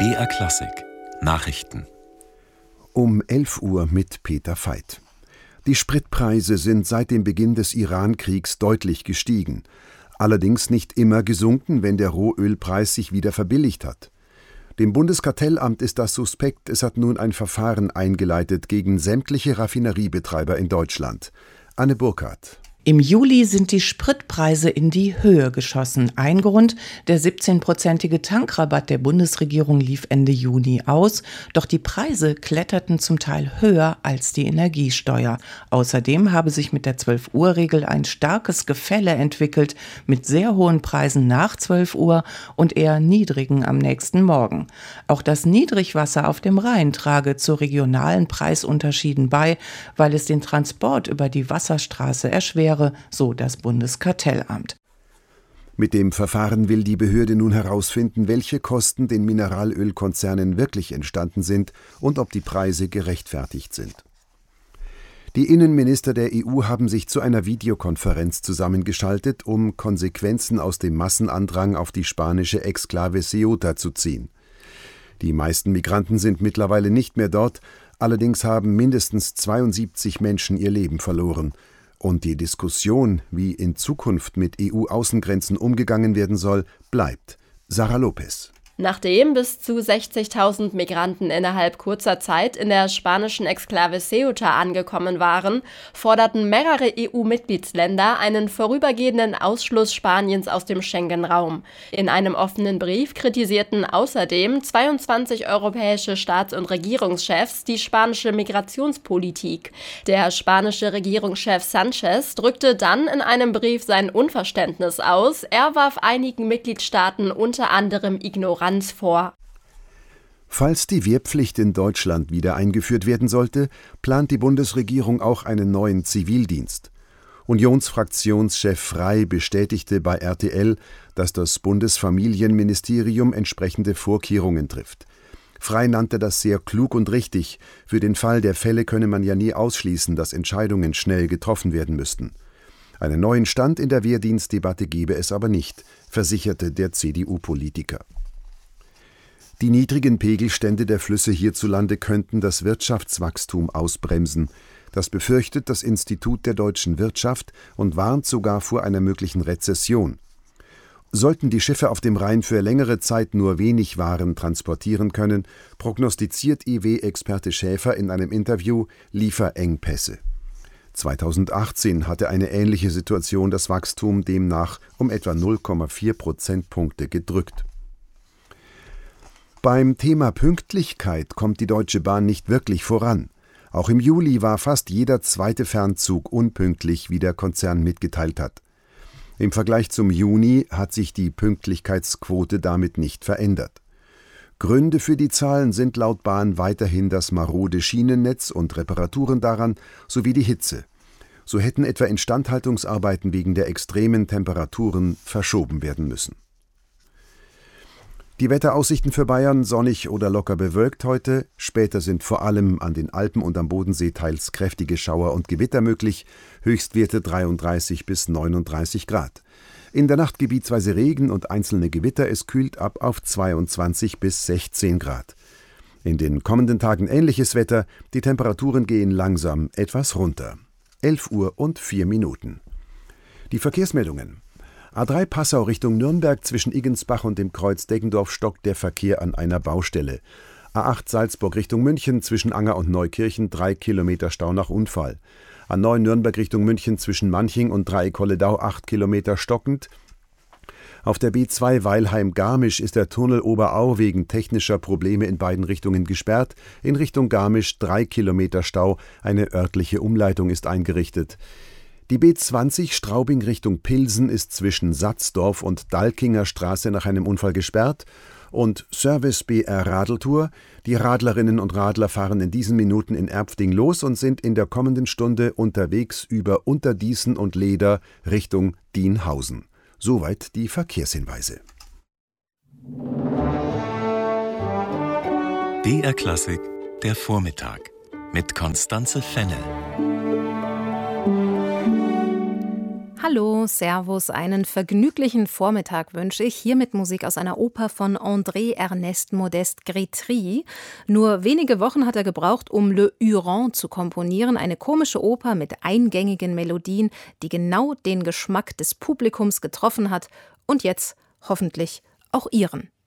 BR Klassik Nachrichten um 11 Uhr mit Peter Veit. Die Spritpreise sind seit dem Beginn des Iran-Kriegs deutlich gestiegen. Allerdings nicht immer gesunken, wenn der Rohölpreis sich wieder verbilligt hat. Dem Bundeskartellamt ist das suspekt. Es hat nun ein Verfahren eingeleitet gegen sämtliche Raffineriebetreiber in Deutschland. Anne Burkhardt. Im Juli sind die Spritpreise in die Höhe geschossen. Ein Grund, der 17-prozentige Tankrabatt der Bundesregierung lief Ende Juni aus. Doch die Preise kletterten zum Teil höher als die Energiesteuer. Außerdem habe sich mit der 12-Uhr-Regel ein starkes Gefälle entwickelt, mit sehr hohen Preisen nach 12 Uhr und eher niedrigen am nächsten Morgen. Auch das Niedrigwasser auf dem Rhein trage zu regionalen Preisunterschieden bei, weil es den Transport über die Wasserstraße erschwere, so das Bundeskartellamt. Mit dem Verfahren will die Behörde nun herausfinden, welche Kosten den Mineralölkonzernen wirklich entstanden sind und ob die Preise gerechtfertigt sind. Die Innenminister der EU haben sich zu einer Videokonferenz zusammengeschaltet, um Konsequenzen aus dem Massenandrang auf die spanische Exklave Ceuta zu ziehen. Die meisten Migranten sind mittlerweile nicht mehr dort, allerdings haben mindestens 72 Menschen ihr Leben verloren. Und die Diskussion, wie in Zukunft mit EU-Außengrenzen umgegangen werden soll, bleibt. Sarah Lopez. Nachdem bis zu 60.000 Migranten innerhalb kurzer Zeit in der spanischen Exklave Ceuta angekommen waren, forderten mehrere EU-Mitgliedsländer einen vorübergehenden Ausschluss Spaniens aus dem Schengen-Raum. In einem offenen Brief kritisierten außerdem 22 europäische Staats- und Regierungschefs die spanische Migrationspolitik. Der spanische Regierungschef Sánchez drückte dann in einem Brief sein Unverständnis aus. Er warf einigen Mitgliedstaaten unter anderem Ignoranz vor. Falls die Wehrpflicht in Deutschland wieder eingeführt werden sollte, plant die Bundesregierung auch einen neuen Zivildienst. Unionsfraktionschef Frey bestätigte bei RTL, dass das Bundesfamilienministerium entsprechende Vorkehrungen trifft. Frey nannte das sehr klug und richtig. Für den Fall der Fälle könne man ja nie ausschließen, dass Entscheidungen schnell getroffen werden müssten. Einen neuen Stand in der Wehrdienstdebatte gebe es aber nicht, versicherte der CDU-Politiker. Die niedrigen Pegelstände der Flüsse hierzulande könnten das Wirtschaftswachstum ausbremsen. Das befürchtet das Institut der deutschen Wirtschaft und warnt sogar vor einer möglichen Rezession. Sollten die Schiffe auf dem Rhein für längere Zeit nur wenig Waren transportieren können, prognostiziert IW-Experte Schäfer in einem Interview Lieferengpässe. 2018 hatte eine ähnliche Situation das Wachstum demnach um etwa 0,4 Prozentpunkte gedrückt. Beim Thema Pünktlichkeit kommt die Deutsche Bahn nicht wirklich voran. Auch im Juli war fast jeder zweite Fernzug unpünktlich, wie der Konzern mitgeteilt hat. Im Vergleich zum Juni hat sich die Pünktlichkeitsquote damit nicht verändert. Gründe für die Zahlen sind laut Bahn weiterhin das marode Schienennetz und Reparaturen daran sowie die Hitze. So hätten etwa Instandhaltungsarbeiten wegen der extremen Temperaturen verschoben werden müssen. Die Wetteraussichten für Bayern: sonnig oder locker bewölkt heute. Später sind vor allem an den Alpen und am Bodensee teils kräftige Schauer und Gewitter möglich. Höchstwerte 33 bis 39 Grad. In der Nacht gebietsweise Regen und einzelne Gewitter. Es kühlt ab auf 22 bis 16 Grad. In den kommenden Tagen ähnliches Wetter. Die Temperaturen gehen langsam etwas runter. 11:04 Die Verkehrsmeldungen. A3 Passau Richtung Nürnberg zwischen Iggensbach und dem Kreuz Deggendorf stockt der Verkehr an einer Baustelle. A8 Salzburg Richtung München zwischen Anger und Neukirchen 3 Kilometer Stau nach Unfall. A9 Nürnberg Richtung München zwischen Manching und Dreieck-Holledau 8 Kilometer stockend. Auf der B2 Weilheim-Garmisch ist der Tunnel Oberau wegen technischer Probleme in beiden Richtungen gesperrt. In Richtung Garmisch 3 Kilometer Stau, eine örtliche Umleitung ist eingerichtet. Die B20 Straubing Richtung Pilsen ist zwischen Satzdorf und Dalkinger Straße nach einem Unfall gesperrt. Und Service BR Radeltour. Die Radlerinnen und Radler fahren in diesen Minuten in Erpfding los und sind in der kommenden Stunde unterwegs über Unterdießen und Leder Richtung Dienhausen. Soweit die Verkehrshinweise. BR Klassik, der Vormittag mit Constanze Fennel. Hallo, Servus, einen vergnüglichen Vormittag wünsche ich. Hier mit Musik aus einer Oper von André-Ernest Modeste Grétry. Nur wenige Wochen hat er gebraucht, um Le Huron zu komponieren. Eine komische Oper mit eingängigen Melodien, die genau den Geschmack des Publikums getroffen hat und jetzt hoffentlich auch Ihren.